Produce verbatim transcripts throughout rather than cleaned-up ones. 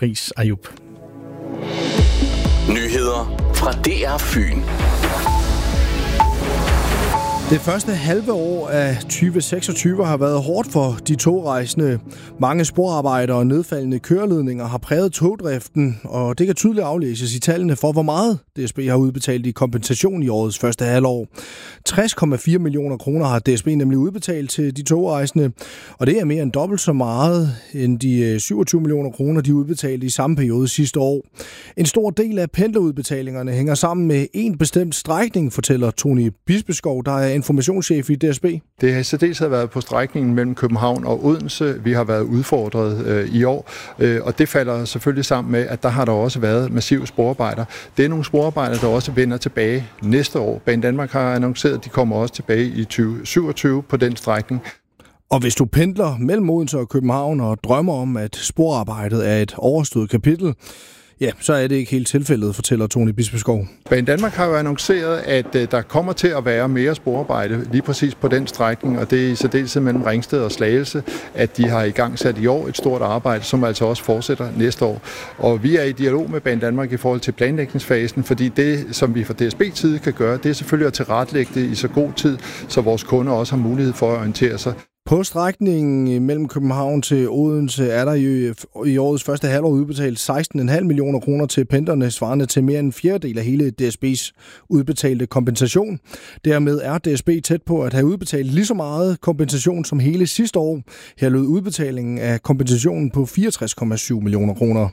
Friis Ayub. Nyheder fra D R Fyn. Det første halve år af tyve seksogtyve har været hårdt for de togrejsende. Mange sporarbejder og nedfaldende køreledninger har præget togdriften, og det kan tydeligt aflæses i tallene for, hvor meget D S B har udbetalt i kompensation i årets første halvår. tres komma fire millioner kroner har D S B nemlig udbetalt til de togrejsende, og det er mere end dobbelt så meget end de syvogtyve millioner kroner, de udbetalte i samme periode sidste år. En stor del af pendlerudbetalingerne hænger sammen med en bestemt strækning, fortæller Tony Bispeskov, der er informationschef i D S B. Det har særdeles været på strækningen mellem København og Odense. Vi har været udfordret øh, i år, øh, og det falder selvfølgelig sammen med, at der har der også været massive sporarbejder. Det er nogle sporarbejder, der også vender tilbage næste år. Banedanmark har annonceret, at de kommer også tilbage i tyve syvogtyve på den strækning. Og hvis du pendler mellem Odense og København og drømmer om, at sporarbejdet er et overstået kapitel, ja, så er det ikke helt tilfældet, fortæller Tony Bispeskov. Banedanmark har jo annonceret, at der kommer til at være mere sporarbejde lige præcis på den strækning, og det er i særdeleshed mellem Ringsted og Slagelse, at de har i gang sat i år et stort arbejde, som altså også fortsætter næste år. Og vi er i dialog med Banedanmark i forhold til planlægningsfasen, fordi det, som vi fra D S B's side kan gøre, det er selvfølgelig at tilrettelægge det i så god tid, så vores kunder også har mulighed for at orientere sig. På strækningen mellem København til Odense er der jo i årets første halvår udbetalt seksten komma fem millioner kroner til pendlerne, svarende til mere end en fjerdedel af hele D S B's udbetalte kompensation. Dermed er D S B tæt på at have udbetalt lige så meget kompensation som hele sidste år. Her lød udbetalingen af kompensationen på fireogtres komma syv millioner kroner.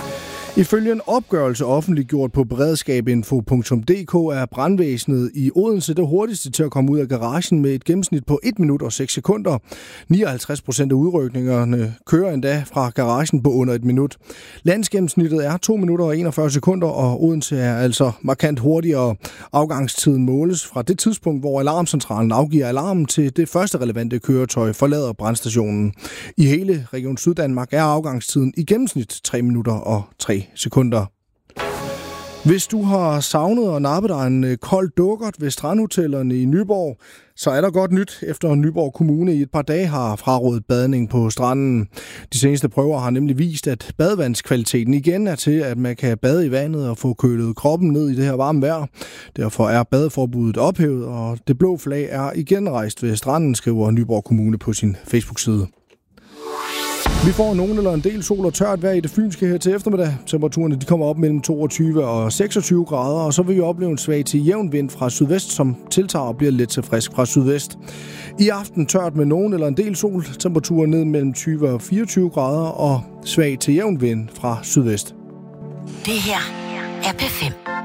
Ifølge en opgørelse offentliggjort på beredskabinfo punktum d k er brandvæsenet i Odense det hurtigste til at komme ud af garagen med et gennemsnit på et minut og seks sekunder. nioghalvtreds procent af udrykningerne kører endda fra garagen på under et minut. Landsgennemsnittet er to minutter og enogfyrre sekunder, og Odense er altså markant hurtigere. Afgangstiden måles fra det tidspunkt, hvor alarmcentralen afgiver alarmen, til det første relevante køretøj forlader brandstationen. I hele Region Syddanmark er afgangstiden i gennemsnit tre minutter og tre sekunder. Hvis du har savnet og nappet dig en kold dukkert ved strandhotellerne i Nyborg, så er der godt nyt, efter Nyborg Kommune i et par dage har frarådet badning på stranden. De seneste prøver har nemlig vist, at badevandskvaliteten igen er til, at man kan bade i vandet og få kølet kroppen ned i det her varme vejr. Derfor er badeforbuddet ophævet, og det blå flag er igen rejst ved stranden, skriver Nyborg Kommune på sin Facebook-side. Vi får nogen eller en del sol og tørt vejr i det fynske her til eftermiddag. Temperaturerne de kommer op mellem toogtyve og seksogtyve grader, og så vil vi opleve en svag til jævn vind fra sydvest, som tiltager og bliver lidt til frisk fra sydvest. I aften tørt med nogen eller en del sol, temperaturer ned mellem tyve og fireogtyve grader og svag til jævn vind fra sydvest. Det her er P fem.